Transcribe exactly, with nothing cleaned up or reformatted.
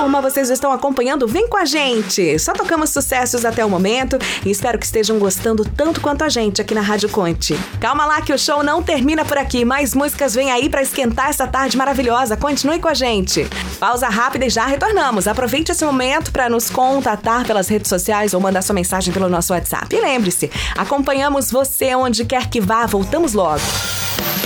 turma, vocês estão acompanhando? Vem com a gente! Só tocamos sucessos até o momento e espero que estejam gostando tanto quanto a gente aqui na Rádio Conte. Calma lá que o show não termina por aqui, mais músicas vêm aí pra esquentar essa tarde maravilhosa. Continue com a gente. Pausa rápida e já retornamos. Aproveite esse momento para nos contatar pelas redes sociais ou mandar sua mensagem pelo nosso WhatsApp. E lembre-se, acompanhamos você onde quer que vá. Voltamos logo.